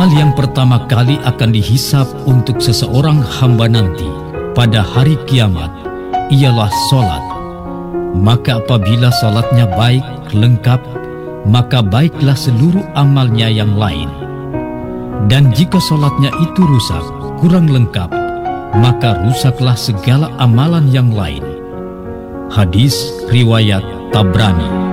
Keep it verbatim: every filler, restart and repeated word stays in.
Amal yang pertama kali akan dihisap untuk seseorang hamba nanti pada hari kiamat ialah solat. Maka apabila solatnya baik, lengkap, maka baiklah seluruh amalnya yang lain. Dan jika solatnya itu rusak, kurang lengkap, maka rusaklah segala amalan yang lain. Hadis riwayat Tabrani.